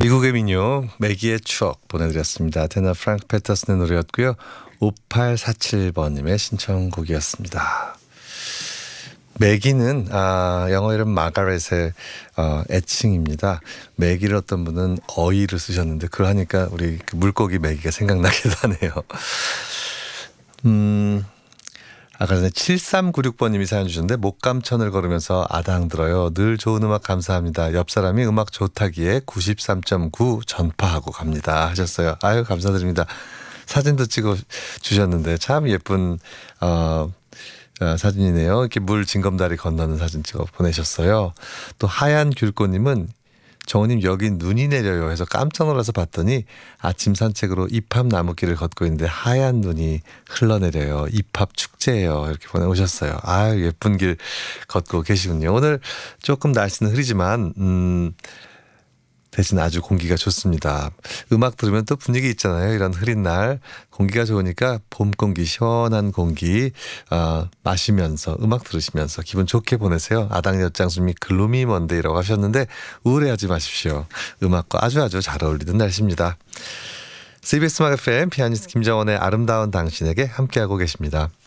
미국의 민요 매기의 추억 보내드렸습니다. 테너 프랭크 패터슨의 노래였고요. 5847번님의 신청곡이었습니다. 매기는 영어 이름 마가렛의 애칭입니다. 매기를 어떤 분은 어이를 쓰셨는데 그걸 하니까 우리 그 물고기 매기가 생각나기도 하네요. 아까 전에 7396번님이 사연 주셨는데 목감천을 걸으면서 아당 들어요. 늘 좋은 음악 감사합니다. 옆 사람이 음악 좋다기에 93.9 전파하고 갑니다 하셨어요. 아유 감사드립니다. 사진도 찍어 주셨는데 참 예쁜 사진이네요. 이렇게 물 징검다리 건너는 사진 찍어 보내셨어요. 또 하얀 귤꽃님은 정우님 여기 눈이 내려요 해서 깜짝 놀라서 봤더니 아침 산책으로 입합 나무길을 걷고 있는데 하얀 눈이 흘러내려요. 입합 축제예요. 이렇게 보내오셨어요. 아유 예쁜 길 걷고 계시군요. 오늘 조금 날씨는 흐리지만 대신 아주 공기가 좋습니다. 음악 들으면 또 분위기 있잖아요. 이런 흐린 날 공기가 좋으니까 봄 공기 시원한 공기 마시면서 음악 들으시면서 기분 좋게 보내세요. 아당 엿장수님이 글루미 먼데이라고 하셨는데 우울해하지 마십시오. 음악과 아주 잘 어울리는 날씨입니다. CBS 음악 FM 피아니스트 김정원의 아름다운 당신에게 함께하고 계십니다.